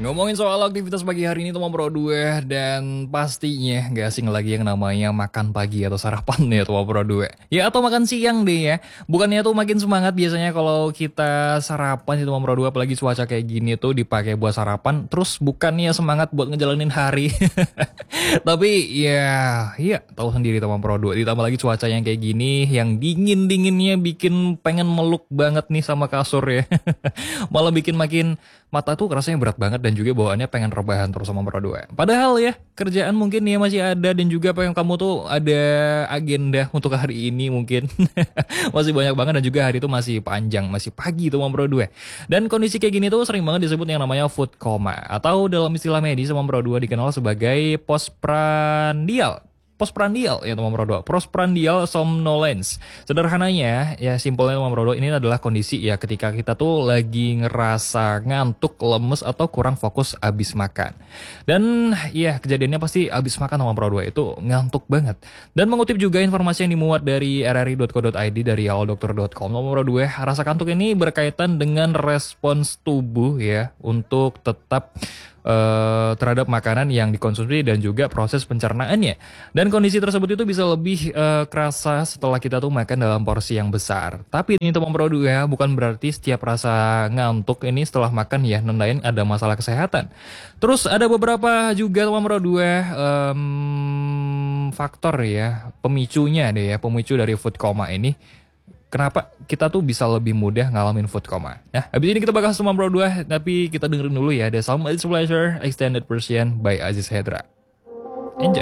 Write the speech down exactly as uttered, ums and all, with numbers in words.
Ngomongin soal aktivitas pagi hari ini teman Bro dua dan pastinya gak asing lagi yang namanya makan pagi atau sarapan ya teman Bro dua. Ya atau makan siang deh ya. Bukannya tuh makin semangat biasanya kalau kita sarapan sih teman Bro dua, apalagi cuaca kayak gini tuh dipakai buat sarapan, terus bukannya semangat buat ngejalanin hari. Tapi ya, iya tahu sendiri teman Bro dua, ditambah lagi cuaca yang kayak gini yang dingin-dinginnya bikin pengen meluk banget nih sama kasur ya. Malah bikin makin mata tuh rasanya berat banget dan juga bawaannya pengen rebahan terus sama berdua. Padahal ya kerjaan mungkin ya masih ada dan juga pengen kamu tuh ada agenda untuk hari ini mungkin. Masih banyak banget dan juga hari itu masih panjang, masih pagi tuh sama berdua. Dan kondisi kayak gini tuh sering banget disebut yang namanya food coma atau dalam istilah medis sama berdua dikenal sebagai postprandial. Postprandial ya teman Bro, postprandial somnolence. Sederhananya ya simpelnya teman Bro, ini adalah kondisi ya ketika kita tuh lagi ngerasa ngantuk, lemes atau kurang fokus abis makan. Dan ya kejadiannya pasti abis makan teman Bro itu ngantuk banget. Dan mengutip juga informasi yang dimuat dari r r i dot co dot i d dari alodokter dot com, teman Bro, rasa kantuk ini berkaitan dengan respons tubuh ya untuk tetap Uh, terhadap makanan yang dikonsumsi dan juga proses pencernaannya. Dan kondisi tersebut itu bisa lebih uh, kerasa setelah kita tuh makan dalam porsi yang besar. Tapi ini teman Bro ya, bukan berarti setiap rasa ngantuk ini setelah makan ya nendain ada masalah kesehatan. Terus ada beberapa juga teman Bro um, faktor ya, pemicunya deh ya, pemicu dari food coma ini. Kenapa kita tuh bisa lebih mudah ngalamin food coma? Nah, habis ini kita bakal sama Bro dua, tapi kita dengerin dulu ya. Ada Some It's Pleasure Extended Version by Aziz Hedra.